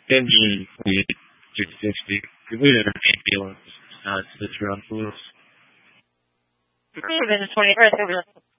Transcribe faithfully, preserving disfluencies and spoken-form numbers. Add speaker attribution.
Speaker 1: Engine three sixty. Completed ambulance. Uh, it's the drug loose.
Speaker 2: twenty-first, over.